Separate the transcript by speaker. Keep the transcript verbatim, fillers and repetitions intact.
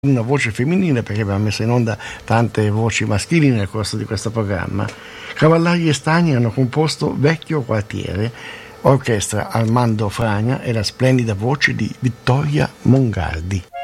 Speaker 1: una voce femminile, perché abbiamo messo in onda tante voci maschili nel corso di questo programma. Cavallari e Stagni hanno composto Vecchio Quartiere, orchestra Armando Fragna e la splendida voce di Vittoria Mongardi.